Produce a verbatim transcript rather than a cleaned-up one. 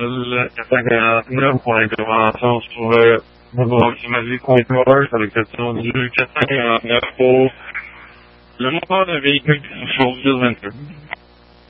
véhicule quatre cent quarante-neuf pour l'intervention sur le boulevard Magie-Concours à l'exception du quatre cent quarante-neuf pour le moteur d'un véhicule sur dix vingt-deux.